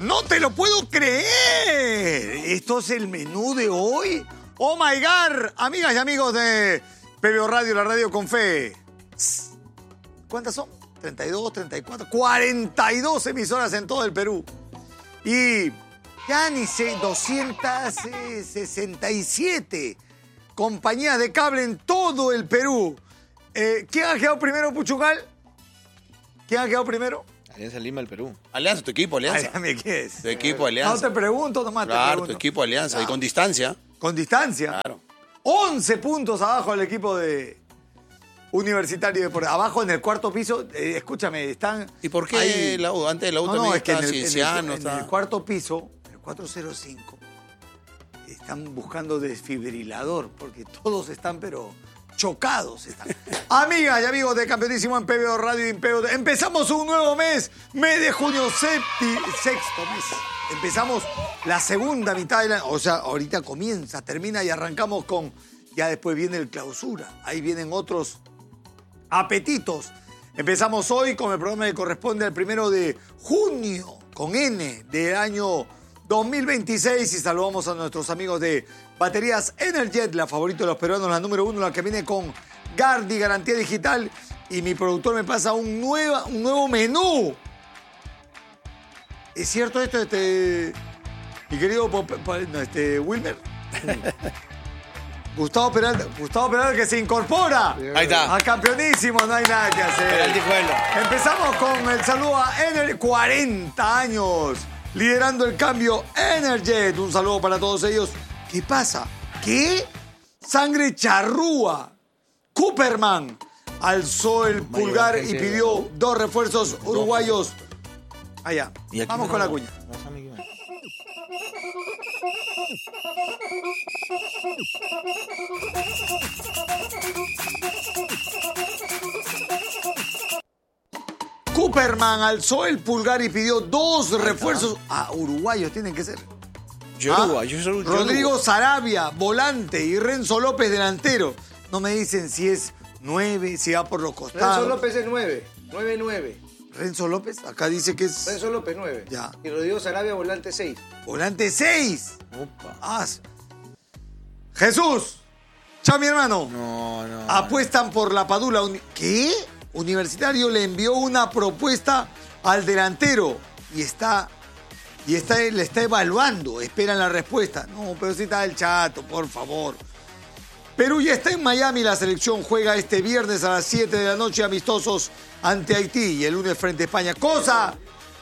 ¡No te lo puedo creer! ¿Esto es el menú de hoy? ¡Oh, my God! Amigas y amigos de PBO Radio, la radio con fe. ¿Cuántas son? 32, 34, 42 emisoras en todo el Perú. Y ya ni sé, 267 compañías de cable en todo el Perú. ¿Quién ha quedado primero, Puchugal? ¿Quién ha quedado primero? Alianza Lima del Perú. Alianza, tu equipo, Alianza. Ay, ¿qué es? Tu equipo, Alianza. No te pregunto, nomás te Claro, pregunto. tu equipo, Alianza. Y con distancia. Con distancia. Claro. 11 puntos abajo del equipo de Universitario de Deportes. Abajo en el cuarto piso, escúchame, están... ¿Y por qué ahí... la U? Antes de la U también es que está en Cienciano. en el cuarto piso, el 405, están buscando desfibrilador, porque todos están, pero chocados están. Amigas y amigos de Campeonísimo en PBO Radio y en PBO, empezamos un nuevo mes de junio, sexto mes. Empezamos la segunda mitad del año, o sea, ahorita comienza, termina y arrancamos con, ya después viene el clausura, ahí vienen otros apetitos. Empezamos hoy con el programa que corresponde al 1 de junio, con N, del año 2026, y saludamos a nuestros amigos de Baterías Energet, la favorita de los peruanos, la número 1, la que viene con Gardi, garantía digital, y mi productor me pasa un nuevo menú. ¿Es cierto esto, mi querido Wilmer? Gustavo Peralta que se incorpora. Ahí está. A Campeonísimo, no hay nada que hacer. Empezamos con el saludo a Energet, 40 años, liderando el cambio Energet. Un saludo para todos ellos. ¿Qué pasa? ¿Qué? Sangre charrúa. Cooperman alzó el pulgar y pidió 2 refuerzos uruguayos. Allá. Vamos con la cuña. Cooperman alzó el pulgar y pidió 2 refuerzos. Uruguayos tienen que ser. Rodrigo Sarabia, volante, y Renzo López, delantero. No me dicen si es 9, si va por los costados. Renzo López es 9. 9-9. Renzo López, acá dice que es... Renzo López 9. Ya. Y Rodrigo Sarabia, volante 6. Volante 6. Jesús. Chao, mi hermano. No. Apuestan por la Padula. ¿Qué? Universitario le envió una propuesta al delantero y le está evaluando. Esperan la respuesta. No, pero si está el Chato, por favor. Perú ya está en Miami. La selección juega este viernes a las 7 de la noche amistosos ante Haití y el lunes frente a España. ¡Cosa!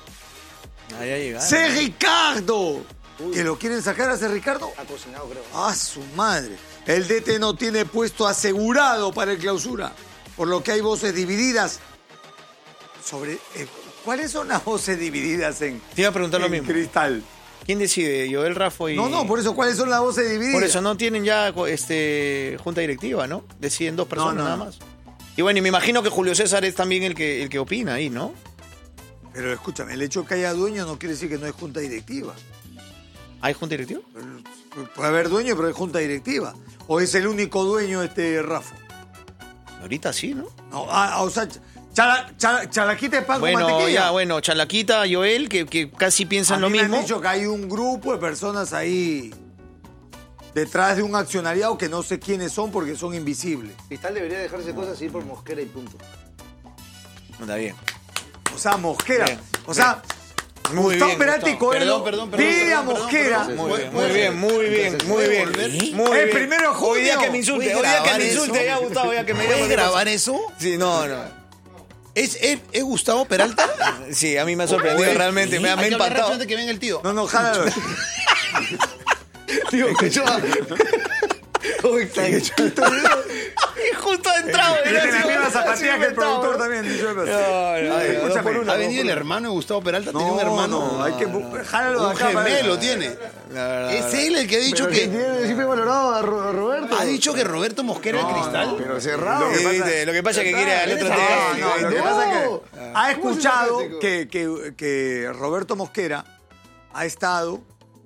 ¡C. Ricardo! ¿Que lo quieren sacar a C. Ricardo? Ha cocinado, creo. Su madre! El DT no tiene puesto asegurado para el clausura, por lo que hay voces divididas sobre... ¿Cuáles son las voces divididas en Te iba a preguntar lo mismo. Cristal? ¿Quién decide? ¿Joel Raffo y...? No, por eso, ¿cuáles son las voces divididas? Por eso no tienen ya junta directiva, ¿no? Deciden 2 personas No. nada más. Y bueno, y me imagino que Julio César es también el que opina ahí, ¿no? Pero escúchame, el hecho de que haya dueño no quiere decir que no hay junta directiva. ¿Hay junta directiva? Puede haber dueño, pero hay junta directiva. ¿O es el único dueño Rafa? Ahorita sí, ¿no? No, o sea, Chalaquita es pan con Bueno, mantequilla. Chalaquita, Joel, que casi piensan lo Me mismo. han dicho que hay un grupo de personas ahí detrás de un accionariado que no sé quiénes son porque son invisibles. Cristal debería dejarse cosas y ir por Mosquera y punto. Está bien. O sea, Mosquera. Bien. O sea, Muy Gustavo bien, Peralta y Gustavo. Coelho Perdón, pide a Mosquera. Muy bien. El 1 de junio. Hoy día que me insulte, ya, Gustavo, ya que me ¿Puedes diga grabar eso? Sí, no. ¿Es Gustavo Peralta? Sí, a mí me ha sorprendido realmente, me ha Hay que hablar impactado. rápido antes que venga el tío. No, jálalo. Tío, que yo... Justo ha entrado. Tiene la misma zapatilla que el productor también. Dicho de paso. Escúchame. ¿Ha venido el hermano de Gustavo Peralta? ¿Tiene un hermano? No, hay que jálalo de Un acá. gemelo tiene. Es él el que ha dicho que... Tiene siempre valorado a Roberto. ¿Ha dicho que Roberto Mosquera es Cristal? Pero cerrado. Lo que pasa es que quiere al otro técnico. Lo que pasa es que ha escuchado que Roberto Mosquera ha estado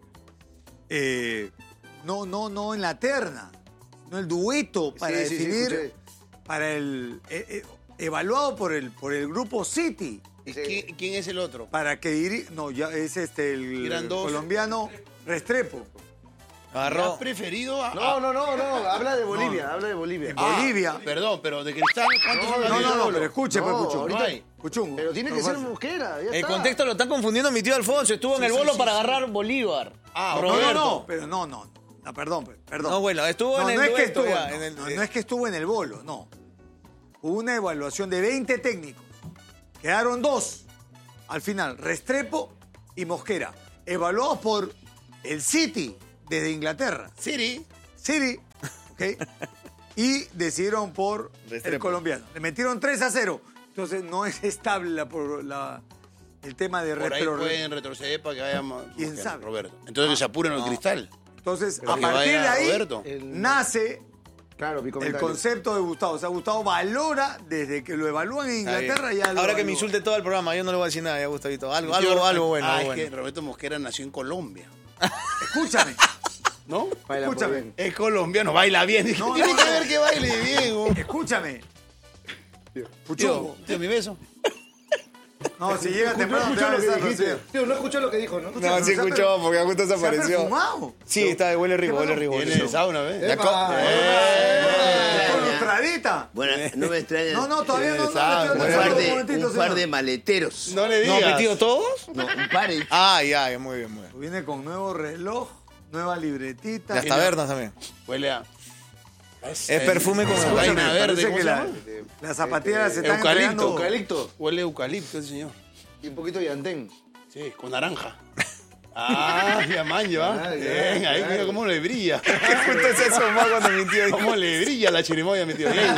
no en la terna, no el dueto para definir, escuché. para el evaluado por el grupo City. ¿Quién es el otro? Para que no, ya es el Eran dos. colombiano Restrepo. ¿Has preferido a...? No, habla de Bolivia, habla de Bolivia. En Bolivia. Perdón, pero de Cristal, ¿cuántos son los No, de pero Bolo? escuche, No, pues, Puchungo. ahorita- No hay. Puchungo. Pero tiene que ser Mosquera, ya El está. contexto lo están confundiendo mi tío Alfonso. Estuvo en el bolo para agarrar Bolívar. Ah, No, pero no, perdón. No, bueno, estuvo en el no es que dueto estuvo, ya, no, en el- no es que estuvo en el bolo, no. Hubo una evaluación de 20 técnicos. Quedaron 2 al final, Restrepo y Mosquera, evaluados por el City desde Inglaterra. City. City, ¿ok? Y decidieron por el Restrepo. colombiano. Le metieron 3-0. Entonces no es estable el tema de Por ahí Restrepo. pueden retroceder para que vaya ¿Quién Mosquera, sabe? Roberto. Entonces que se apuren los Cristal. Entonces, Pero a que partir de vaya ahí, Roberto. nace Claro, mi el comentario. concepto de Gustavo. O sea, Gustavo valora desde que lo evalúan en Está Inglaterra bien. ya lo Ahora que evalúa. me insulte todo el programa, yo no le voy a decir nada, ya Gustavito. Algo bueno. Ah, algo es que bueno. Roberto Mosquera nació en Colombia. Escúchame, ¿No? Baila muy escúchame, bien. Es colombiano, baila bien. Dije, No, tiene no, que no. ver que baile bien. ¿o? escúchame. Puchungo. Tío, mi beso. No, si llega No temprano te va escuchó a lo que besar, dijiste. Rocío. Tío, no escuchó lo que dijo, ¿no? No, sí escuchó, porque justo ¿Se ha perfumado? Sí, está, huele rico, huele rico. Viene de sauna, ¿ves? Con lustradita. Bueno, no me extraña. No, todavía no. sabe, no, Un no, par un de, momentito, un par señor. de maleteros. No le ¿No digas. ha metido todos? No, un par de... Ya, muy bien. Viene con nuevo reloj, nueva libretita. Las tabernas también. Huele a... Es perfume con Escúchame, vaina verde, Parece ¿cómo que se llama? las zapatillas se están eucalipto, entregando. Eucalipto Huele a eucalipto ese señor. y un poquito de antén. Sí, con naranja. Ah, ya manjo, ¿ah? Ah, ya, Bien, ahí claro. mira cómo le brilla. Justo es eso más cuando mi tío dijo. Cómo le brilla la chirimoya a mi tío. Bien,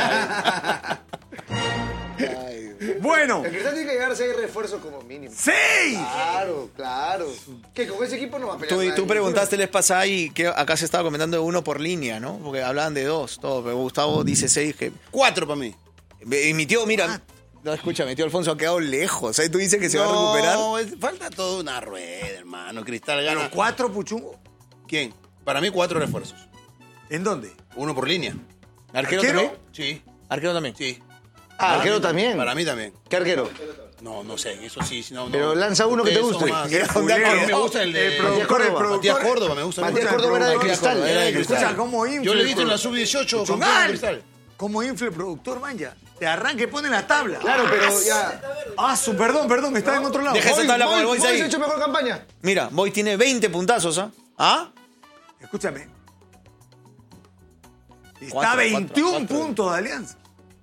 Bueno, El Cristal tiene que llegar a 6 refuerzos como mínimo. ¡sí! Claro. Que con ese equipo no va a pelear nadie. Tú preguntaste les pasada y que acá se estaba comentando de uno por línea, ¿no? Porque hablaban de 2, todo. Pero Gustavo dice 6 que... 4 para mí. Y mi tío, mira... No, escucha, mi tío Alfonso ha quedado lejos. Ahí tú dices que se va a recuperar. No, falta toda una rueda, hermano. Cristal gana. ¿Pero 4, Puchungo? ¿Quién? Para mí 4 refuerzos. ¿En dónde? 1 por línea. ¿Arquero ¿Arquero? también? Sí, ¿Arquero también? sí. Arquero también. Para mí también. ¿Qué arquero? No sé, eso sí. No, Pero lanza uno que te Ustedes son guste. más- Fulero. A mí me gusta el de... El productor, el Córdoba. Matías productor. Córdoba, me gusta mucho. Matías Córdoba era de Matías Cristal. Córdoba, era de Cristal. Escucha cómo infla. Yo le he visto en la sub-18 campeón de Chungal. Cristal. ¿Cómo infla el productor, man? Ya. Te arranque, pone la tabla. Claro, pero ya. Perdón, está en otro lado. Deja esa tabla con el Boys Boys ahí. ha hecho mejor campaña. Mira, Boy tiene 20 puntazos, ¿ah? ¿Ah? Escúchame. Está Cuatro, 21 cuatro. puntos de Alianza.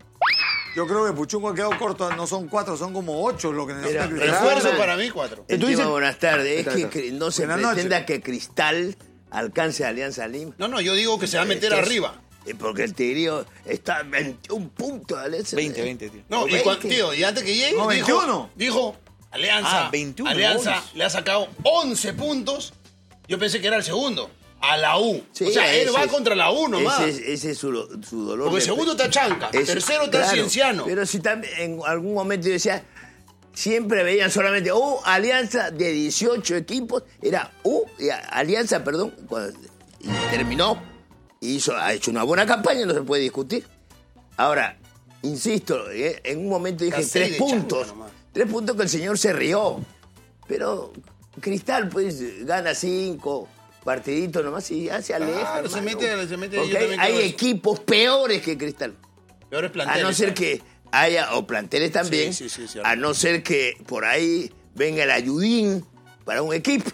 Yo creo que Puchungo ha quedado corto. No son 4, son como 8 lo que necesita Mira, Cristal. Refuerzo Claro. para mí 4. El tú tema, dices- buenas tardes, es Está, que no se Buenas noches. pretenda que Cristal alcance a Alianza Lima. No, yo digo que se va a meter Entonces, arriba. Porque el Tigrillo está a 21 puntos de Alianza. 20, tío. No, O y 20. tío, y antes que llegue, No, 21. dijo Alianza. 21 Alianza goles. le ha sacado 11 puntos. Yo pensé que era el segundo. A la U. Sí, o sea, él ese va es- contra la U nomás. Ese es su dolor. Porque de- segundo está Chanca, es- tercero está claro, Cienciano. Pero si también en algún momento yo decía, siempre veían solamente Alianza de 18 equipos, era Alianza, perdón, y terminó, ha hecho una buena campaña, no se puede discutir. Ahora, insisto, en un momento dije Está seis 3 de Chanca puntos, nomás. 3 puntos que el señor se rió, pero Cristal pues gana 5 partiditos nomás y ya se aleja. Claro, se hermano. mete, yo Porque también hay creo eso. equipos peores que Cristal. Peores A planteles. no ser que haya, o planteles también, Sí, cierto. a no ser que por ahí venga el ayudín para un equipo.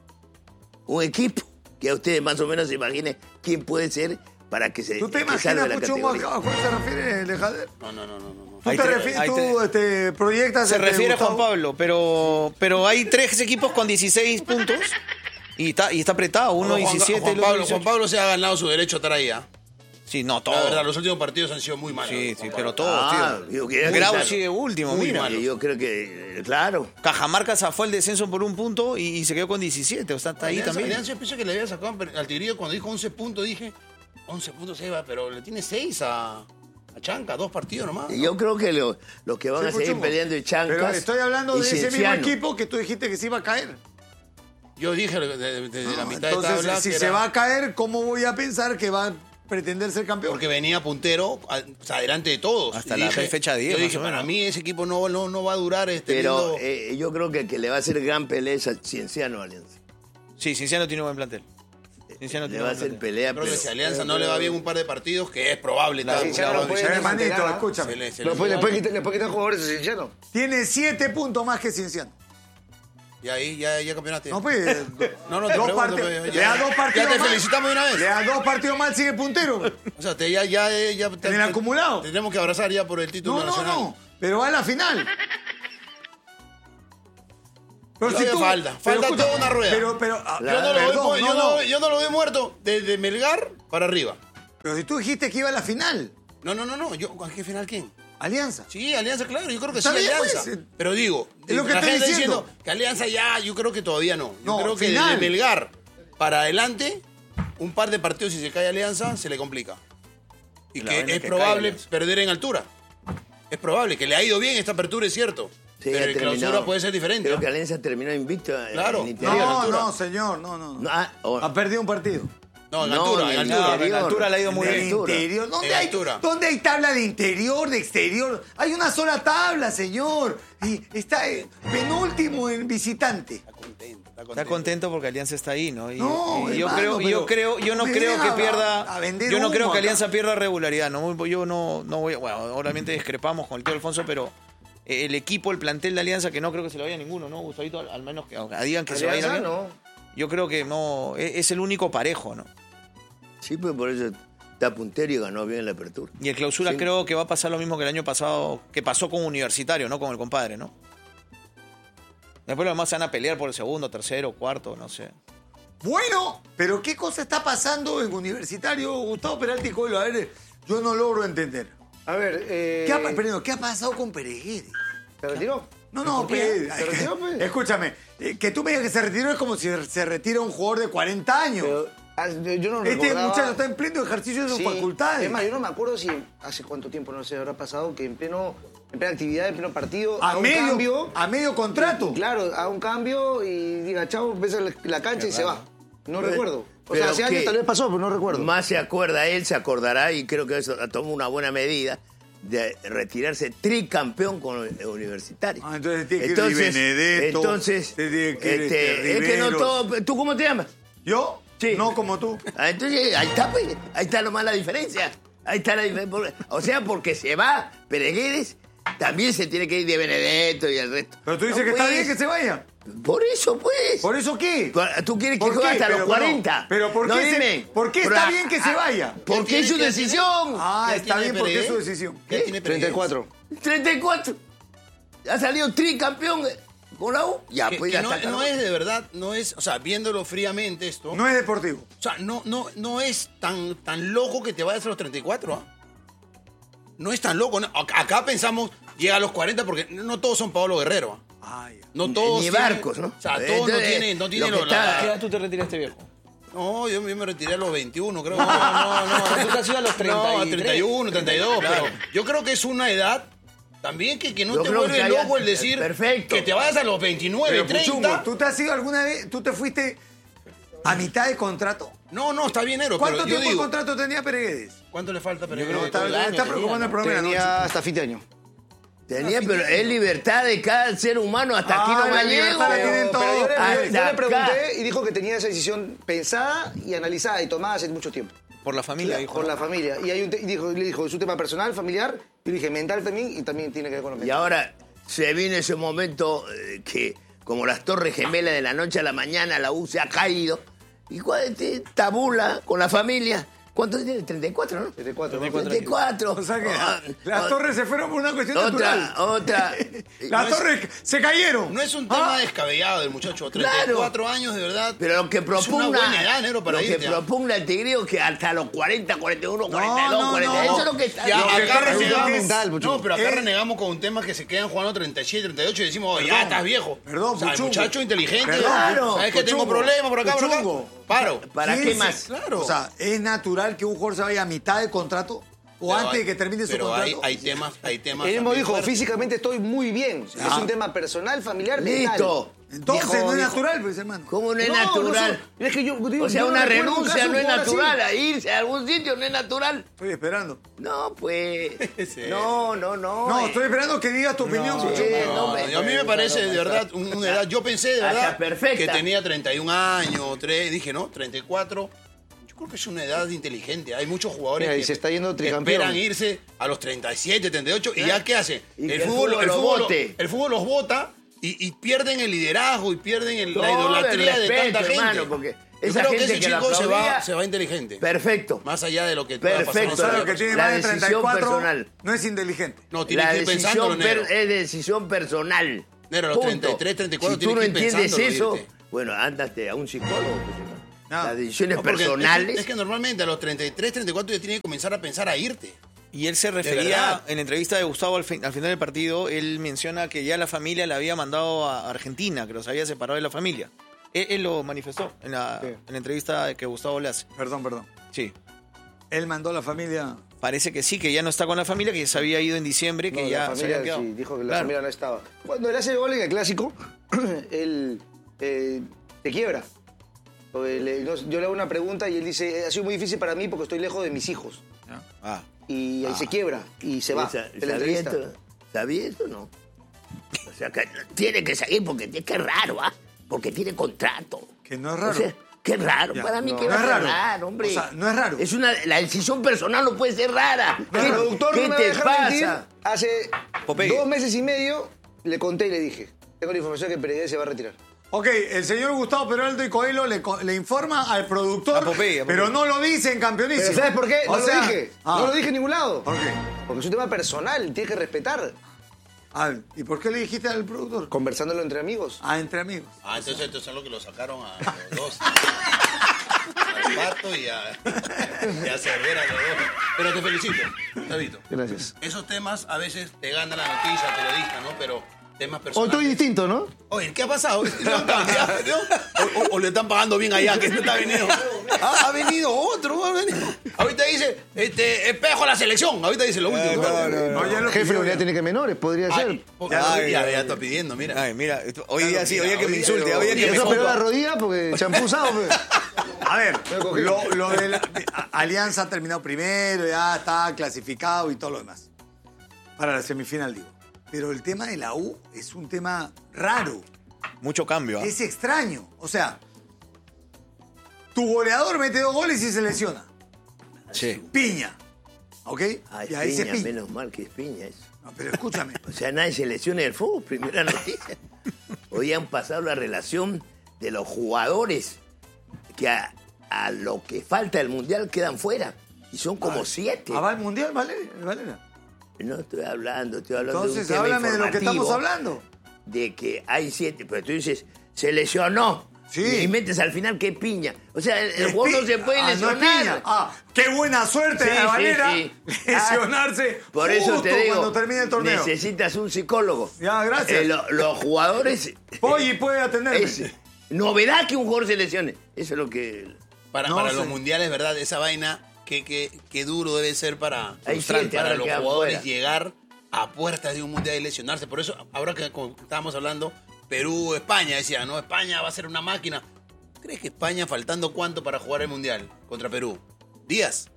Un equipo que ustedes más o menos se imaginen quién puede ser para que se ¿Tú te que salve imaginas, la Puchungo, categoría. a cuál se refiere Lejader? No. ¿Tú Ahí te te- refieres, ahí tú proyectas... Se refiere a Gustavo? Juan Pablo, pero hay 3 equipos con 16 puntos y está apretado, uno 17 Juan el otro Pablo, 18. Juan Pablo se ha ganado su derecho a estar ahí. ¿Ah? Sí, no, La todo. verdad, los últimos partidos han sido muy malos. Sí, Juan pero Pablo. todo, tío. Yo quería Grau claro. sigue último, Muy mira. malo. Yo creo que, claro. Cajamarca zafó el descenso por un punto y se quedó con 17, o sea, está ahí Alianza, también. Alianza, yo pensé que le había sacado al Tigrillo cuando dijo 11 puntos, dije, 11 puntos se va, pero le tiene 6 a Chanca, 2 partidos nomás. Y yo creo que los que van Sí, a seguir Puchungo. peleando y Chancas Pero estoy hablando y de ese mismo Cienciano. equipo que tú dijiste que se iba a caer. Yo dije desde la mitad Entonces, de tabla si que se era- va a caer, ¿cómo voy a pensar que va pretender ser campeón. Porque venía puntero, o sea, delante de todos. Hasta Y la fecha 10, Yo más dije, o menos. para mí ese equipo no va a durar. Pero yo creo que el que le va a hacer gran pelea es a Cienciano Alianza. Sí, Cienciano tiene un buen plantel. Cienciano Le tiene va a un buen hacer plantel. pelea, Creo que pero... si a Alianza no le va bien un par de partidos, que es probable. Claro, tal, Cienciano claro, puede- se Hermanito, ¿no? escúchame. le- se Pero le- le puede quitar jugadores a Cienciano. Tiene 7 puntos más que Cienciano. Y ahí ya campeonaste. No, pues. No, te dos pregunto, partidos. pues, Le da 2 partidos Ya te más. felicitamos de una vez. Le da 2 partidos más, sigue puntero. O sea, ya En el acumulado. Tenemos que abrazar ya por el título nacional. No. Pero va a la final. Pero Todavía falta escucha, toda una rueda. Pero, Yo no lo veo muerto desde Melgar para arriba. Pero si tú dijiste que iba a la final, No. ¿A qué final quién? Alianza. Sí, Alianza, claro, yo creo que sí, Está bien, Alianza. pues. Pero digo, Es lo que la estoy gente está diciendo. que Alianza ya, yo creo que todavía no. Yo No, creo que final. desde Melgar para adelante, un par de partidos, si se cae Alianza, se le complica. Y La que vaina es es que probable caiga Alianza. perder en altura. Es probable, que le ha ido bien esta apertura, es cierto. Sí, pero ha en clausura terminado. puede ser diferente. Creo que Alianza terminó invicto Claro. en interior. en No, altura. no, señor, no. No, Ha perdido un partido. No, en No, altura, en en el altura. interior. En altura le ha ido muy De bien. interior. ¿Dónde En hay, altura. ¿Dónde hay tabla de interior, de exterior? Hay una sola tabla, señor. Y está penúltimo en visitante. Está contento porque Alianza está ahí, ¿no? Y, No, y yo hermano, yo no me creo vienen que a pierda. vender Yo no creo humo que acá. Alianza pierda regularidad. No, yo no voy. Bueno, obviamente discrepamos con el tío Alfonso, pero el equipo, el plantel de Alianza, que no creo que se lo vaya ninguno, ¿no? Gustavito, al menos que digan que se Alianza, vaya. no. Yo creo que no. Es el único parejo, ¿no? Sí, pues por eso está puntero y ganó bien la apertura. Y el clausura Sí. creo que va a pasar lo mismo que el año pasado, que pasó con Universitario, ¿no? Con el compadre, ¿no? Después los demás se van a pelear por el segundo, tercero, cuarto, no sé. Bueno, pero ¿qué cosa está pasando en Universitario, Gustavo Peralta y Coelho? A ver, yo no logro entender. A ver, ¿Qué ha pasado con Peregueres? ¿se retiró? No, qué? pues, ¿Se retiró, pues? escúchame, que tú me digas que se retiró es como si se retira un jugador de 40 años. Pero, yo no Este recordaba- muchacho está en pleno ejercicio de sus Sí. facultades. Es más, yo no me acuerdo si hace cuánto tiempo, no sé, habrá pasado que en plena actividad, en pleno partido, a haga un medio, cambio. a medio contrato. Claro, haga un cambio y diga, chao, ves la cancha y se va. No Pero- recuerdo. O pero sea, hace ¿qué? años tal vez pasó, pero no recuerdo. Más se acuerda él, se acordará, y creo que eso toma una buena medida de retirarse tricampeón con el Universitario. Ah, entonces tiene que ir Di Benedetto, entonces, tiene que ir es que no Riveros. todo. ¿Tú cómo te llamas? ¿Yo? Sí. No como tú. Ah, entonces, ahí está, pues, ahí está nomás la diferencia. Ahí está la diferencia. O sea, porque se va Peregueres, también se tiene que ir de Benedetto y el resto. Pero tú dices No, que está pues. bien que se vaya. Por eso, pues. ¿Por eso qué? ¿Tú quieres que ¿Por juegue qué? hasta los Pero, 40? no, pero ¿por No, qué dime. ¿por qué está bien que se vaya? Porque es su ¿Qué tiene? decisión. Ah, ¿Qué está tiene bien porque es su Peregués? decisión. ¿Qué tiene Peregués? 34. 34. Ha salido tricampeón con la U. Ya, Que- pues que ya no, está. no es de verdad, no es, o sea, viéndolo fríamente esto, No es deportivo. o sea, no es tan loco que te vayas a los 34, ¿ah? No es tan loco. Acá pensamos, llega a los 40 porque no todos son Pablo Guerrero, ¿ah? Ay, No todos Ni tienen- Barcos, ¿no? O sea, todos Entonces, no tienen lo que está- ¿A qué edad tú te retiraste, viejo? No, yo me retiré a los 21, creo. Tú te has ido a los 33. No, a 31, 32, Claro. pero yo creo que es una edad también que no Yo te creo vuelve que haya- loco el decir Perfecto. que te vayas a los 29, pero 30. Puchungo, ¿tú te has ido alguna vez? ¿Tú te fuiste a mitad de contrato? No, está bien, Ero, ¿Cuánto pero yo tiempo de digo, contrato tenía Peregués? ¿cuánto le falta? Pero No, está preocupando el problema. ¿no? Tenía hasta fin de año. Tenía, pero es libertad de cada ser humano. Hasta aquí no la me libertad la llego. tienen todos. Pero yo le Hasta pregunté acá. y dijo que tenía esa decisión pensada y analizada y tomada hace mucho tiempo. Por la familia, dijo. Con la familia. Y hay le dijo, es un tema personal, familiar, y le dije, mental también, y también tiene que ver con lo Y mental. ahora se viene ese momento que, como las torres gemelas de la noche a la mañana, la U se ha caído. Y tabula con la familia. ¿Cuánto tiene? 34, ¿no? 34. 34. O sea que Ah, las torres se fueron por una cuestión natural. Otra. Las torres se cayeron. No es un tema descabellado del muchacho. Claro. 34 años, de verdad. Pero lo que propugna. Es una buena edad, Nero, para lo que irte. propugna el tigrillo es que hasta los 40, 41, 42, no, 40. no. Eso es lo que está. Ya, Lo que acá está renegamos. mental, Puchungo. No, pero acá Es- renegamos con un tema que se quedan jugando 37, 38 y decimos, oye, ya Perdón. estás viejo. Perdón, o sea, el Puchungo. muchacho inteligente. Perdón, Claro, ¿sabes que tengo Puchungo. problemas por acá, por acá? Puchungo. Paro. ¿Para ¿Quién qué se- más? Claro. O sea, ¿es natural que un jugador se vaya a mitad de contrato o Pero antes de que termine su pero contrato? hay temas. Él mismo también dijo, fuertes. físicamente estoy muy bien. Es un tema personal, familiar, mental. Listo. Entonces Dijo- no es dijo- natural, pues, hermano. ¿Cómo no es natural? Es que yo, digo, O sea, yo una recuerdo un renuncia caso no es de un jugador natural. así. A irse a algún sitio no es natural. Estoy esperando. No, pues. Sí. No. No, estoy esperando que digas tu opinión. sí, Chucho. no, A mí me parece de verdad una edad. Yo pensé de Hasta verdad perfecta. que tenía 31 años, dije, ¿no? 34. Yo creo que es una edad inteligente. Hay muchos jugadores Mira, y que, se está yendo que tricampeón. esperan irse a los 37, 38 y ya ¿qué hace? Y que el fútbol lo bote. el fútbol los bota y pierden el liderazgo y pierden la Todo idolatría el de respeto, tanta hermano, gente. porque Yo esa creo que gente ese que lo chico aplaudía- se va inteligente. Perfecto. Más allá de lo que pueda pasar. Perfecto. No O sea, sabe lo que tiene La más de decisión 34 personal. no es inteligente. No, tiene La que ir decisión pensándolo, Negro. es decisión personal. Negro, a los Punto. 33, 34 si tú no tienes que ir entiendes pensándolo, eso, irte. bueno, ándate a un psicólogo. pues, hermano. No. Las decisiones No, porque personales. es que normalmente a los 33, 34 ya tienes que comenzar a pensar a irte. Y él se verdad. refería, en la entrevista de Gustavo al final del partido, él menciona que ya la familia le había mandado a Argentina, que los había separado de la familia. Él lo manifestó en la entrevista que Gustavo le hace. Perdón. Sí. Él mandó a la familia. Parece que sí, que ya no está con la familia, que ya se había ido en diciembre, que No, ya la se familia había quedado. sí, dijo que la Claro. familia no estaba. Cuando él hace el gol en el clásico, él se quiebra. Porque yo le hago una pregunta y él dice, ha sido muy difícil para mí porque estoy lejos de mis hijos. Ah. Y ahí se quiebra y se va de la ¿Sabía entrevista. esto? ¿Sabía esto o no? O sea, que tiene que salir porque qué raro, ¿ah? Porque tiene contrato. Que no es raro. O sea, qué raro. Ya, Para mí no, que no va a es ser raro. raro, hombre. O sea, no es raro. La decisión personal no puede ser rara. El productor ¿Qué no me va a te dejar mentir. pasa? Hace Popeye. 2 meses y medio le conté y le dije, tengo la información que Pereira se va a retirar. Ok, el señor Gustavo Peraldo y Coelho le informa al productor, A Popeye. pero no lo dice en campeonísimo. Pero ¿sabes por qué? O No sea, lo dije. ah, No lo dije en ningún lado. ¿Por qué? Porque es un tema personal, tienes que respetar. ¿Y por qué le dijiste al productor? Conversándolo entre amigos. Entre amigos. Ah, entonces es lo que lo sacaron a los dos. Al Pato y a Cervera, a los dos. Pero te felicito, Davidito. Gracias. Esos temas a veces te gana la noticia, el periodista, ¿no? Pero temas O personales. estoy distinto, ¿no? Oye, ¿qué ha pasado? ¿Lo han cambiado, no? O le están pagando bien allá, que no está venido. Ha venido otro, ha venido. Ahorita dice, espejo a la selección. Ahorita dice lo último. No, ya lo Jefe de pidió, unidad ya. técnica de menores, podría ser. Ya está pidiendo, mira. Ay, mira, hoy día sí, mira, hoy día que me hoy insulte, día- hoy día que me Eso operó la escupa. rodilla porque champú usado. Pues. A ver, Me cogí. lo de la Alianza ha terminado primero, ya está clasificado y todo lo demás. Para la semifinal, digo. Pero el tema de la U es un tema raro. Mucho cambio, ¿ah? Es extraño. O sea, tu goleador mete 2 goles y se lesiona. Sí. Piña. ¿Ok? Ay, Ya dice Piña, Piña. menos mal que es Piña eso. No, pero escúchame. O sea, nadie se lesiona en el fútbol, primera noticia. Hoy han pasado la relación de los jugadores que a lo que falta del Mundial quedan fuera. Y son como 7. ¿Ah, va el mundial, Valera? No estoy hablando de un Entonces, tema háblame de lo que estamos informativo, hablando. De que hay 7, pero tú dices, se lesionó. Sí. Y metes al final que Piña. O sea, el jugador no se puede no es lesionar. Piña. qué buena suerte Sí, de sí, Valera sí. lesionarse Por eso justo te digo, cuando termine el torneo. necesitas un psicólogo. Ya, gracias. Los jugadores... Poggi puede atenderme. Es novedad que un jugador se lesione. Eso es lo que... Para No los sé. mundiales, ¿verdad? Esa vaina, qué duro debe ser para, Hay frustrante 7 para ahora los quedan jugadores fuera. llegar a puertas de un mundial y lesionarse. Por eso, ahora que como estábamos hablando, Perú, España, decía, no, España va a ser una máquina. ¿Crees que España, faltando cuánto para jugar el mundial contra Perú? ¿Días?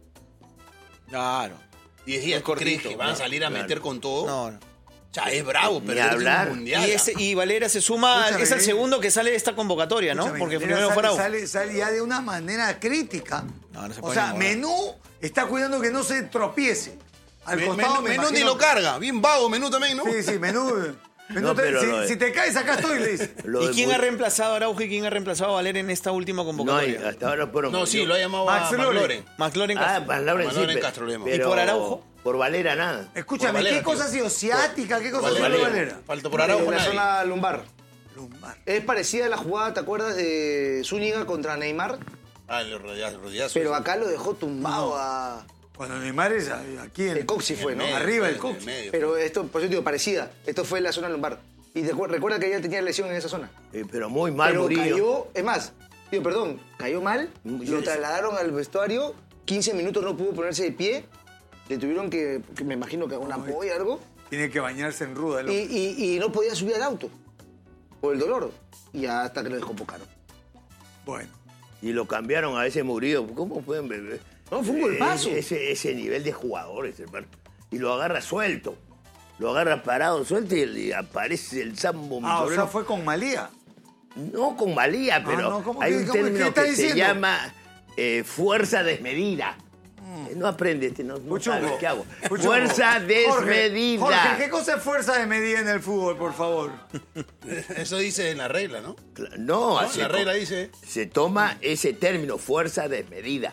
Claro. 10 días. Muy cortito, ¿Crees que van a salir a claro. meter con todo? No, no. O sea, es bravo, Ni pero hablar. un mundial. Y Valera se suma, Escúchame, es el segundo que sale de esta convocatoria, ¿no? Escúchame, Porque Valera primero fue Araujo. sale ya de una manera crítica. No se o puede sea, enamorar. Menú está cuidando que no se tropiece. Al costado me Menú ni imagino- lo carga. Bien vago Menú también, ¿no? Sí, Menú. No, pero lo de- si te caes, acá estoy, le dice. lo ¿Y de quién Mu- ha reemplazado a Araujo y quién ha reemplazado a Valera en esta última No, convocatoria? hasta ahora fueron... No, sí, lo ha llamado Max a Loren. McLaurin. McLaurin Ah, Castro. para Lauren sí, Lauren pero- Castro lo llamó. pero ¿Y por Araujo? Por Valera nada. Escúchame, Por Valera, ¿qué cosa ha tío. sido? ¿Ciática? ¿Qué cosa ha Por sido Valera. Valera? Faltó por Araujo En la nadie. zona lumbar. Lumbar. Es parecida a la jugada, ¿te acuerdas de Zúñiga contra Neymar? Ah, el rodillazos. Pero acá lo dejó tumbado a... Cuando Neymar es aquí en El coxi fue, ¿no? medio, arriba el en coxi. medio. Pero esto, por eso digo, parecida. Esto fue en la zona lumbar. Y recuerda que ella tenía lesión en esa zona. Pero muy mal, Pero Murillo. cayó, es más, digo, perdón, cayó mal, Yo lo sé. trasladaron al vestuario, 15 minutos no pudo ponerse de pie, le tuvieron que me imagino que una polla o algo, Tiene que bañarse en ruda. y no podía subir al auto. por el dolor. Y hasta que lo desconvocaron. Bueno. Y lo cambiaron a ese Murillo. ¿Cómo pueden ver? No, fue un golpazo. Ese nivel de jugadores, hermano. Y lo agarra suelto. Lo agarra parado, suelto y aparece el Sambo. O sea, fue con Malía. No con valía, pero no, ¿cómo hay que- un cómo- qué término está que se diciendo? llama fuerza desmedida. No aprende, no Puchungo. sabes qué hago. Puchungo. Fuerza desmedida. Jorge, ¿qué cosa es fuerza desmedida en el fútbol, por favor? Eso dice en la regla, ¿no? No, No, la regla dice. se toma ese término, fuerza desmedida.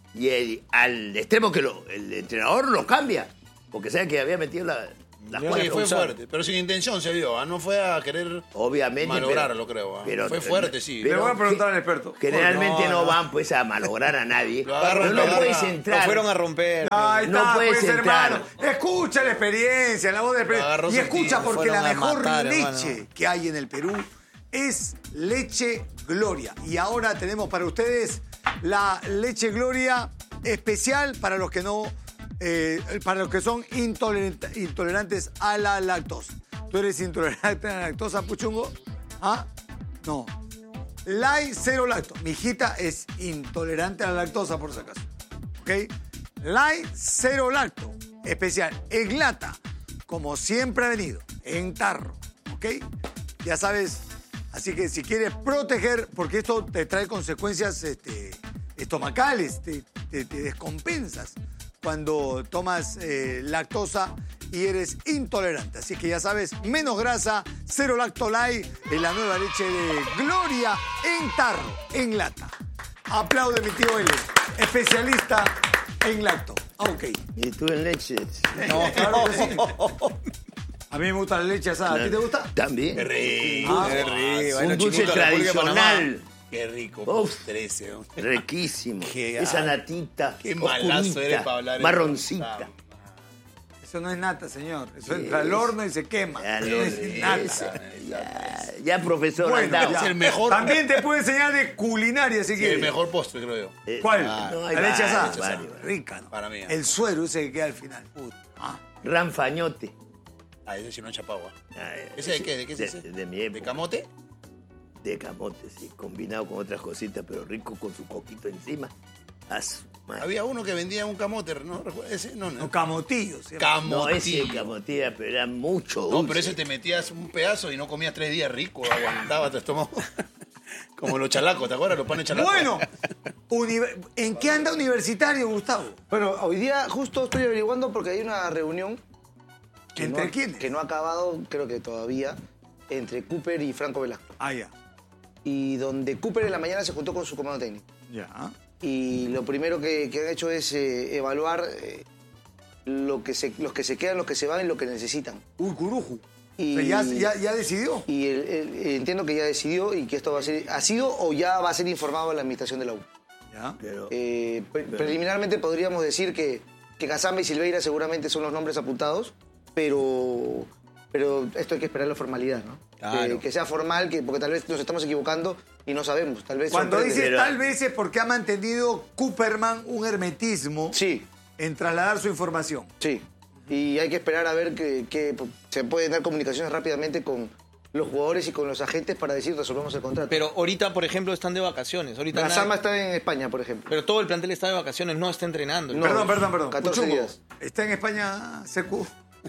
Y al extremo que el entrenador lo cambia, porque sabe que había metido las Sí, cuatro. fue fuerte, pero sin intención se vio. No fue a querer Obviamente. malograrlo, creo. Fue fuerte, sí. Le voy a preguntar al experto. Generalmente no no. van pues a malograr a nadie. Lo agarran, Pero lo no puedes agarran. entrar. Lo fueron a romper. Ahí No está, puedes pues, entrar. hermano. Escucha la experiencia, la voz de la agarró experiencia. Y escucha, sentido. porque la Fueron a mejor matar, leche hermano. que hay en el Perú es leche Gloria. Y ahora tenemos para ustedes la leche Gloria especial para los que no, para los que son intolerantes a la lactosa. ¿Tú eres intolerante a la lactosa, Puchungo? ¿Ah? No. Light cero lacto. Mi hijita es intolerante a la lactosa, por si acaso. ¿Ok? Light cero lacto. Especial. En lata. Como siempre ha venido. En tarro. ¿Ok? Ya sabes. Así que si quieres proteger, porque esto te trae consecuencias estomacales, te descompensas cuando tomas lactosa y eres intolerante. Así que ya sabes, menos grasa, cero lactolite en la nueva leche de Gloria en tarro, en lata. Aplaude mi tío L, especialista en lacto. Ok. Y tú en leche. No, claro que sí. A mí me gusta la leche asada. ¿A ti te gusta? También. Qué rico. Qué rico. Un Bueno, dulce chiquito, la República de Panamá. tradicional. Qué rico. Uf. 13. Riquísimo. Qué- Esa natita. qué malazo oscurita, eres para hablar eso. marroncita. Eso no es nata, señor. Eso entra al horno y se quema. Ya, No no, es nata. ya, profesor. Bueno, andado. ya. Es el mejor. También te puedo enseñar de culinaria si Sí, quieres. el mejor postre, creo yo. ¿Cuál? no, hay la leche asada. varios. Rica, ¿no? Para mí, El suero ese que queda al final. Ah. Ranfañote. Ah, ese sí no es chapagua. Ah, ¿Ese de qué? ¿De qué es ese? De mi ¿De época. camote? De camote, sí. Combinado con otras cositas, pero rico con su coquito encima. A su madre. Había uno que vendía un camote, ¿no? ¿Ese? No, No, no. camotillo. ¿sí? Ah, No, ese Camotillo. camotilla, pero era mucho No, dulce. pero ese te metías un pedazo y no comías 3 días rico, aguantaba tu estómago. Como los chalacos, ¿te acuerdas? Los panes chalacos. Bueno, ¿en qué anda universitario, Gustavo? Bueno, hoy día justo estoy averiguando porque hay una reunión. ¿Entre no, quiénes? Que no ha acabado, creo que todavía, entre Cooper y Franco Velasco. Ah, ya. Y donde Cooper en la mañana se juntó con su comando técnico. Ya. Y lo primero que han hecho es evaluar los que se quedan, los que se van y lo que necesitan. Uy, curuju. Y- O sea, ya decidió. Y entiendo que ya decidió y que esto va a ser, ha sido o ya va a ser informado a la administración de la U. Ya. Pero, Preliminarmente podríamos decir que Cazamba y Silveira seguramente son los nombres apuntados, pero esto hay que esperar la formalidad, ¿no? Claro. Que sea formal, porque tal vez nos estamos equivocando y no sabemos. Tal vez Cuando sorprende. dices Pero- tal vez es porque ha mantenido Cooperman un hermetismo Sí, en trasladar su información. sí. Y hay que esperar a ver que se pueden dar comunicaciones rápidamente con los jugadores y con los agentes para decir resolvemos el contrato. Pero ahorita, por ejemplo, están de vacaciones. Ahorita Cazamba nada- está en España, por ejemplo. Pero todo el plantel está de vacaciones, no está entrenando. No. Perdón. 14 Puchungo, días. ¿está en España CQ?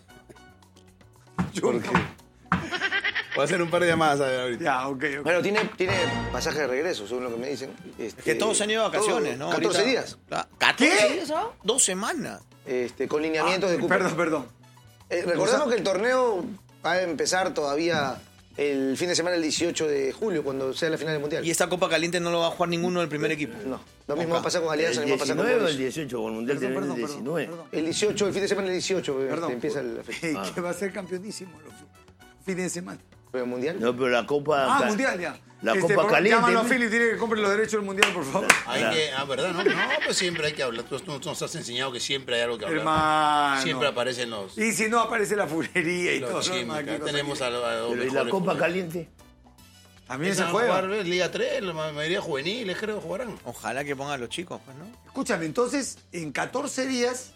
¿Por qué? Voy a hacer un par de llamadas a ver ahorita. Ya, ok. Bueno, tiene pasaje de regreso, según lo que me dicen. Que todos se han ido de vacaciones, ¿no? 14 Ahorita- días. ¿14 ¿Qué? días? ¿Ah? 2 semanas. Con lineamientos de Cooper. Perdón. Recordemos que el torneo va a empezar todavía el fin de semana, el 18 de julio, cuando sea la final del Mundial. Y esta Copa Caliente no lo va a jugar ninguno del primer equipo. No, lo mismo va a pasar con Alianza, el lo mismo va a pasar con 19 o el Boris. 18, con el Mundial Perdón, tenemos el perdón, 19. perdón. El 18, el fin de semana el 18, Perdón. empieza la fecha. Que va a ser campeonísimo los fines de semana. ¿Pero el Mundial? No, pero la Copa... Mundial ya. La Copa Caliente. Llámalo a Philly, tiene que comprar los derechos del Mundial, por favor. ¿Verdad? No, pues siempre hay que hablar. Tú nos has enseñado que siempre hay algo que hablar. Hermano. Siempre aparecen los Y si no, aparece la fulería y todo. chismes. ¿no? Aquí Acá no tenemos sé a los Pero ¿y la mejores Copa jugadores. Caliente? qué. También se Empiezan a juega. jugar Liga 3, la mayoría juveniles, creo, jugarán. Ojalá que pongan a los chicos, pues, ¿no? Escúchame, entonces, en 14 días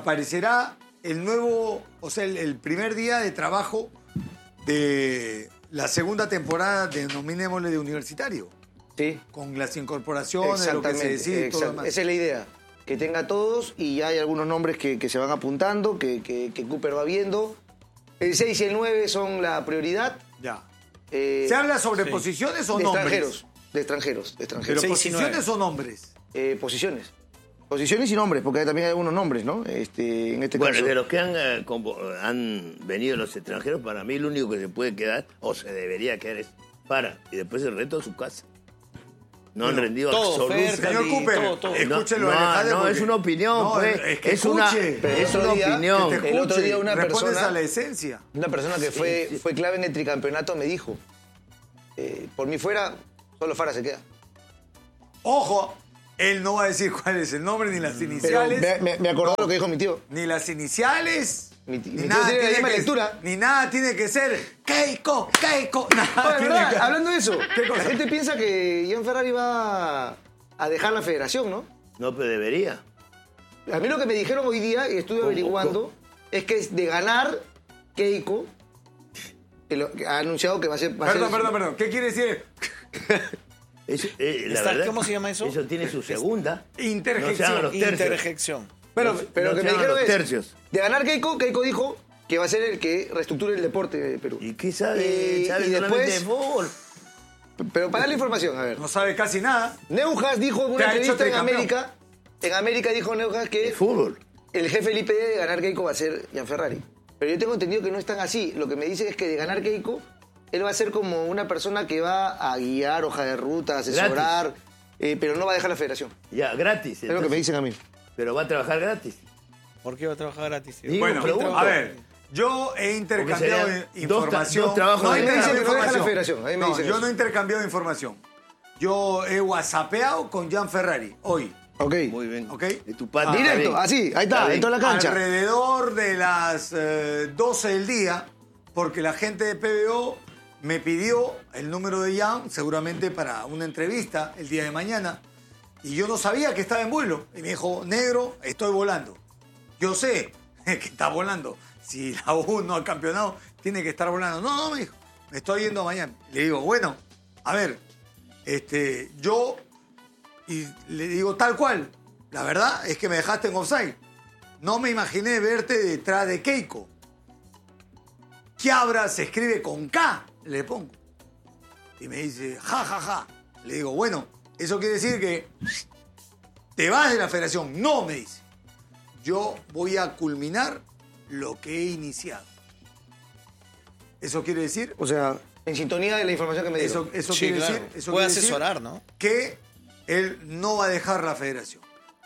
aparecerá el nuevo, o sea, el primer día de trabajo de la segunda temporada, denominémosle de universitario, Sí. con las incorporaciones, lo que se decide y todo lo demás. Esa es la idea. Que tenga todos y ya hay algunos nombres que se van apuntando, que Cooper va viendo. El 6 y el 9 son la prioridad. Ya. ¿Se habla sobre posiciones o de nombres? extranjeros. De extranjeros. ¿Pero posiciones o nombres? Posiciones. Posiciones y nombres, porque también hay algunos nombres, ¿no? En este Bueno, caso. de los que han venido los extranjeros, para mí el único que se puede quedar, o se debería quedar, es Fara. Y después el resto a su casa. No han rendido todo, absolutamente. Señor Cooper, todo. escúchelo. No, Alejandro, no, porque- es una opinión, No, pues. es que es una escuche. Pero es el una otro día, opinión. Que te El otro escuche, día una respondes persona- a la esencia. Una persona que fue clave en el tricampeonato me dijo, por mí fuera, solo Fara se queda. Ojo, él no va a decir cuál es el nombre, ni las Pero iniciales, me acordó lo que dijo mi tío. ni las iniciales, Mi tío ni tiene la misma lectura. ni nada tiene que ser Keiko, nada Oye, tiene ¿verdad? que- Hablando de eso, ¿Qué cosa? la gente piensa que Gian Ferrari va a dejar la federación, ¿no? No, pero debería. A mí lo que me dijeron hoy día, y estuve averiguando, es que es de ganar Keiko, que ha anunciado que va a ser... Perdón, ¿qué quiere decir? La verdad, ¿Cómo se llama eso? Eso tiene su segunda. Interjección. No se hagan los tercios. Interjección. Pero No lo que se me hagan dijeron los es, tercios. de ganar Keiko dijo que va a ser el que reestructure el deporte de Perú. ¿Y qué sabe? Y Sabe solamente de después, fútbol. pero para darle información, a ver. No sabe casi nada. Neujas dijo en Te una ha hecho entrevista en tricampeón. América dijo Neujas De que fútbol. el jefe del IPD de ganar Keiko va a ser Gian Ferrari. Pero yo tengo entendido que no es tan así. Lo que me dicen es que de ganar Keiko, él va a ser como una persona que va a guiar hoja de ruta, asesorar, pero no va a dejar la federación. Ya, gratis. Es lo que me dicen a mí. Pero va a trabajar gratis. ¿Por qué va a trabajar gratis? tío? Sí. Bueno, pregunto. a ver, yo he intercambiado serían información. dos trabajos no de he cada. intercambiado A mí me dicen que no deja la información. federación, a mí me No, dicen yo eso. no he intercambiado información. Yo he whatsappeado con Gian Ferrari hoy. Ok. Muy bien. ¿Ok? Y tu padre Directo, está bien. así, ahí está, bien. en toda la cancha. Alrededor de las 12 del día, porque la gente de PBO me pidió el número de Jan, seguramente para una entrevista el día de mañana, y yo no sabía que estaba en vuelo. Y me dijo, negro, estoy volando. Yo sé que está volando. Si la U no ha campeonado, tiene que estar volando. No, me dijo, me estoy yendo a Miami. Le digo, bueno, a ver, yo... Y le digo, tal cual, la verdad es que me dejaste en offside. No me imaginé verte detrás de Keiko. Quiabra se escribe con K, le pongo. Y me dice, ja, ja, ja. Le digo, bueno, eso quiere decir que te vas de la federación. No, me dice. Yo voy a culminar lo que he iniciado. Eso quiere decir... O sea, en sintonía de la información que me dieron. Eso Sí, quiere claro. decir... Eso Puede quiere decir asesorar, ¿no? que él no va a dejar la federación.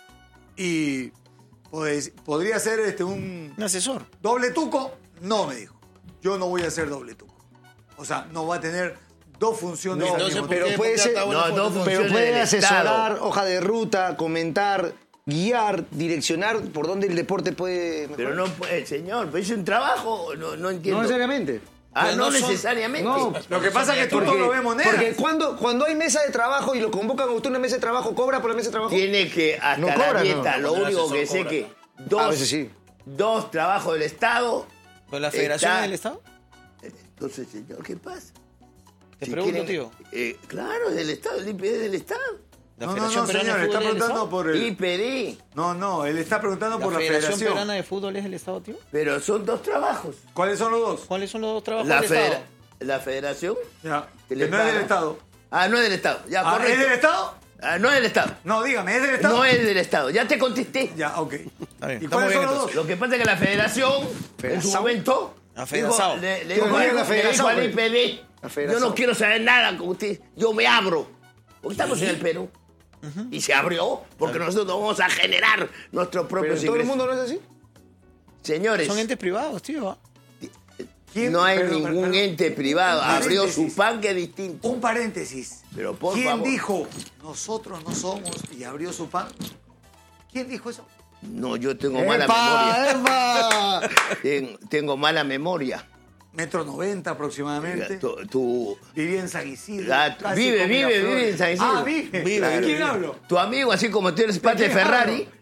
Y podría ser un Un asesor. doble tuco. No, me dijo. Yo no voy a hacer doble tuco. O sea, no va a tener dos funciones No, al entonces, mismo ¿por tiempo. qué? Pero puede Porque ser, acabó la No, foto. no pero funciones puede del asesorar, Estado. hoja de ruta, comentar, guiar, direccionar por dónde el deporte puede mejorar. Pero no puede, señor, pero es un trabajo, no entiendo. No necesariamente. Ah, Pero no, no son- necesariamente. No, Lo que pasa es que tú no lo ves moneda. Porque cuando hay mesa de trabajo y lo convocan a usted a una mesa de trabajo, ¿cobra por la mesa de trabajo? Tiene que hasta No la cobra, dieta, no. lo Cuando el único que asesor sé cobra, que A veces sí. dos trabajos del Estado. ¿Con la federación Está- del Estado? Entonces, señor, ¿qué pasa? Te pregunto, tío. Claro, es del Estado, el IPD del Estado. ¿La No, Federación Peruana señor, de está Fútbol es del preguntando Estado? por el... IPD. No, él está preguntando por ¿La la Federación federación. Peruana de Fútbol es del Estado, tío? Pero son dos trabajos. ¿Cuáles son los dos? ¿Cuáles son los dos trabajos La, del Estado? la federación. Ya, Que que le no es del paga. Estado. Ah, no es del Estado. Ya, Ah, ¿es correcto. del Estado? Ah, no es del Estado. No, dígame, ¿es del Estado? No es del Estado. Ya te contesté. Ya, ok. bien, ¿Y estamos cuáles bien son los dos? entonces. Lo que pasa es que la federación, en su ¿Federación? momento, La federación. le ¿Qué dijo dijo la al federación, IPD, La yo federación. no quiero saber nada con usted, yo me abro. Porque estamos en el Perú. Y se abrió porque nosotros vamos a generar nuestros Pero propios en todo el ingresos. mundo no es así. Señores, Son entes privados, tío. ¿ah? ¿Quién? no hay Perdón, ningún perdón. ente privado. Abrió Paréntesis. su pan que es distinto. Un paréntesis. Pero por ¿Quién favor. dijo, nosotros no somos y abrió su pan? ¿Quién dijo eso? No, yo tengo mala memoria. ¡Epa! Tengo mala memoria. 1,90 m aproximadamente. Tu Vivía en San Isidro. Ah, casi vive con en Miraflores. San Isidro. Ah, vive. Vive, ¿De quién vive. hablo? amigo, así como tú eres parte de quién Ferrari, hablo?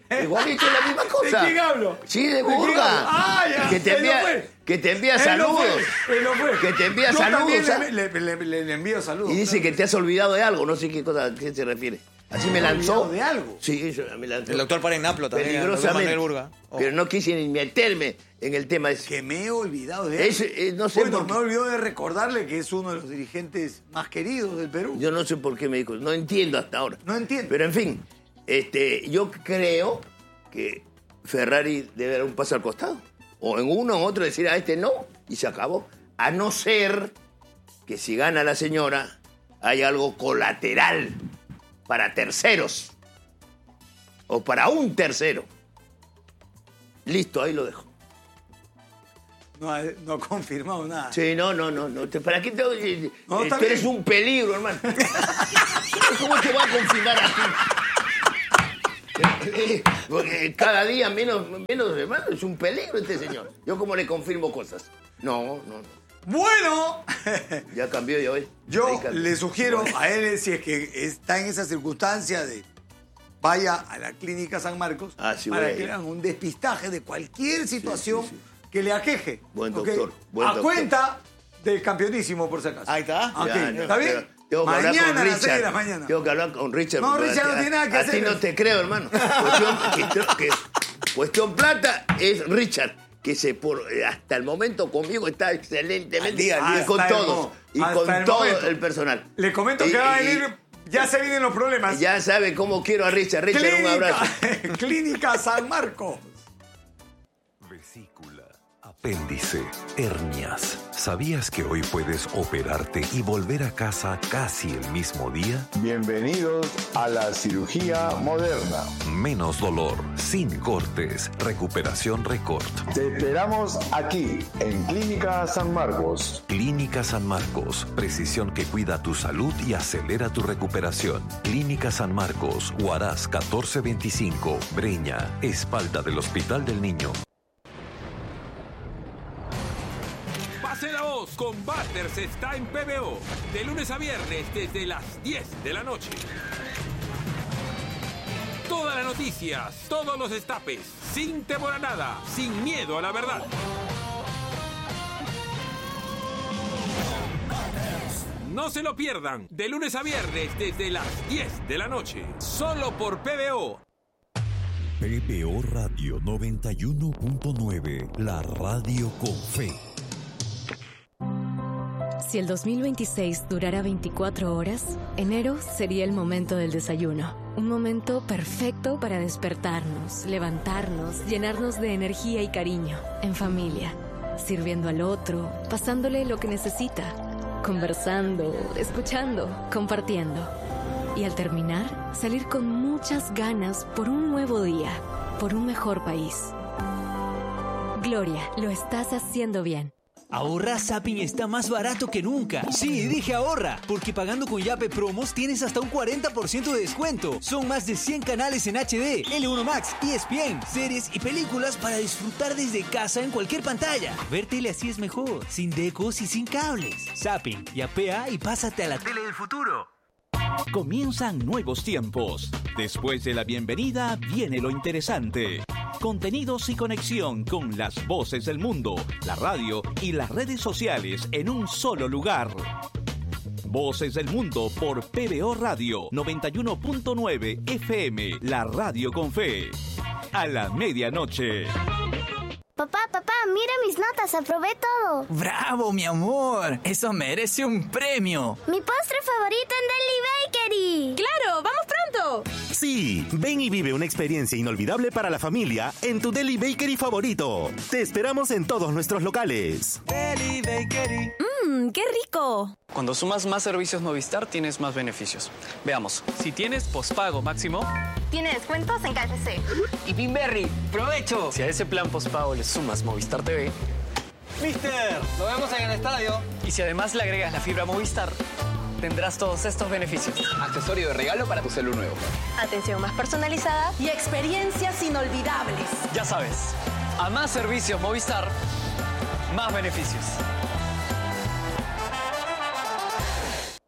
Igualito es la misma cosa. ¿De quién hablo? Sí, de ¿De quién Burga. hablo? Ah, ya. Que te Él no envía, fue. que te envía Él no saludos. fue, él no fue. Que te envía Yo saludos. también ¿sabes? le envío saludos. Y dice claro. que te has olvidado de algo, no sé a qué se refiere. Así me lanzó. ¿Olvidado de algo? Sí, eso me lanzó. El doctor Parenaplo también. el doctor Peligrosamente. Manuel Burga. Oh. Pero no quise ni meterme en el tema ese. Que me he olvidado de él. No sé Bueno, por me qué. olvidó de recordarle que es uno de los dirigentes más queridos del Perú. Yo no sé por qué me dijo, no entiendo hasta ahora. No entiendo. Pero en fin, yo creo que Ferrari debe dar un paso al costado. O en uno o en otro decir a este no, y se acabó. A no ser que si gana la señora, hay algo colateral para terceros. O para un tercero. Listo, ahí lo dejo. No ha confirmado nada. Sí, no. ¿Para qué te No, está tú eres bien. un peligro, hermano. ¿Cómo te va a confirmar aquí? Porque cada día menos, hermano, es un peligro este señor. Yo como le confirmo cosas. No. Bueno, Ya cambió ya hoy. yo le sugiero a él, si es que está en esa circunstancia de vaya a la clínica San Marcos Ah, sí, para voy a que ir. le hagan un despistaje de cualquier situación sí. que le aqueje. Buen ¿ok? doctor, buen a doctor. cuenta del campeonísimo, por si acaso. Ahí está. Ok, Ya, no, ¿está bien? pero tengo que hablar Mañana con a las 6 de la Richard. mañana. Tengo que hablar con Richard. No, porque Richard no tiene nada que a ti hacer. no te creo, hermano. Cuestión plata es Richard, que hasta el momento conmigo está excelentemente. Al día, y con hasta el todos. Y hasta con el todo momento. el personal. Le comento que va a venir, ya se vienen los problemas. Ya sabe cómo quiero a Richard. Richard, un abrazo. Clínica San Marcos. Vesícula, apéndice, hernias. ¿Sabías que hoy puedes operarte y volver a casa casi el mismo día? Bienvenidos a la cirugía moderna. Menos dolor, sin cortes, recuperación récord. Te esperamos aquí, en Clínica San Marcos. Clínica San Marcos, precisión que cuida tu salud y acelera tu recuperación. Clínica San Marcos, Huaraz 1425, Breña, espalda del Hospital del Niño. Pase la voz con Butters está en PBO. De lunes a viernes desde las 10 de la noche. Todas las noticias, todos los destapes, sin temor a nada, sin miedo a la verdad. No se lo pierdan. De lunes a viernes desde las 10 de la noche. Solo por PBO. PBO Radio 91.9, la radio con fe. Si el 2026 durara 24 horas, enero sería el momento del desayuno. Un momento perfecto para despertarnos, levantarnos, llenarnos de energía y cariño, en familia, sirviendo al otro, pasándole lo que necesita, conversando, escuchando, compartiendo. Y al terminar, salir con muchas ganas por un nuevo día, por un mejor país. Gloria, lo estás haciendo bien. Ahorra, Zapping está más barato que nunca. Sí, dije ahorra, porque pagando con Yape Promos tienes hasta un 40% de descuento. Son más de 100 canales en HD, L1 Max, ESPN, series y películas para disfrutar desde casa en cualquier pantalla. Ver tele así es mejor, sin decos y sin cables. Zapping, yapea y pásate a la tele del futuro. Comienzan nuevos tiempos. Después de la bienvenida viene lo interesante. Contenidos y conexión con las voces del mundo, la radio y las redes sociales en un solo lugar. Voces del Mundo por PBO Radio 91.9 FM, la radio con fe. A la medianoche. Papá, mira mis notas, aprobé todo. ¡Bravo, mi amor! Eso merece un premio. Mi postre favorito en Deli Bakery. ¡Claro! ¡Vamos pronto! Sí, ven y vive una experiencia inolvidable para la familia en tu Deli Bakery favorito. Te esperamos en todos nuestros locales. Deli Bakery. ¡Qué rico! Cuando sumas más servicios Movistar, tienes más beneficios. Veamos, si tienes pospago máximo... Tiene descuentos en KFC. Y Pinberry, ¡provecho! Si a ese plan pospago le sumas Movistar TV... ¡Mister! ¡Nos vemos en el estadio! Y si además le agregas la fibra Movistar, tendrás todos estos beneficios. Accesorio de regalo para tu celu nuevo. Atención más personalizada. Y experiencias inolvidables. Ya sabes, a más servicios Movistar, más beneficios.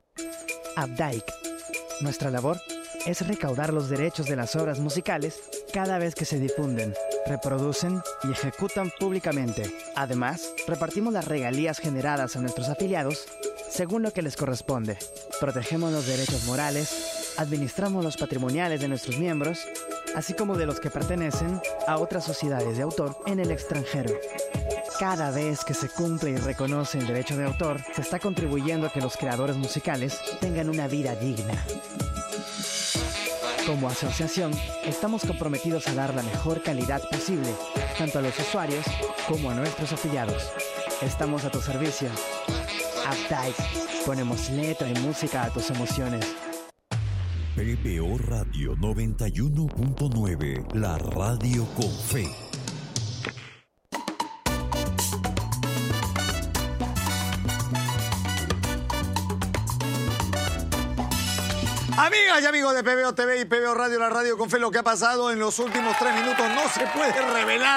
Updike. Nuestra labor es recaudar los derechos de las obras musicales cada vez que se difunden, reproducen y ejecutan públicamente. Además, repartimos las regalías generadas a nuestros afiliados según lo que les corresponde. Protegemos los derechos morales, administramos los patrimoniales de nuestros miembros, así como de los que pertenecen a otras sociedades de autor en el extranjero. Cada vez que se cumple y reconoce el derecho de autor, se está contribuyendo a que los creadores musicales tengan una vida digna. Como asociación, estamos comprometidos a dar la mejor calidad posible, tanto a los usuarios como a nuestros afiliados. Estamos a tu servicio. Updike. Ponemos letra y música a tus emociones. PBO Radio 91.9, la radio con fe. Amigas y amigos de PBO TV y PBO Radio, la radio con fe, lo que ha pasado en los últimos 3 minutos no se puede revelar.